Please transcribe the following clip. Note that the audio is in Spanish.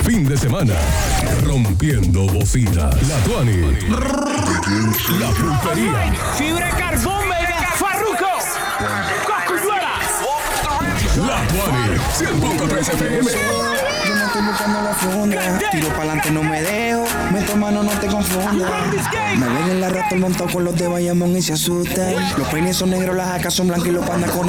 fin de semana. Rompiendo bocina. La Tuani. La Pulpería. Fibra carbón, mega Farruko. Cosculluela. La Tuani. 100.3 FM. Yo no estoy buscando la funda. Tiro pa'lante, no me dejo. Meto mano, no te confundas. Me ven en la rata montado con los de Bayamón y se asustan. Los peines son negros, las jacas son blancas y los pandas con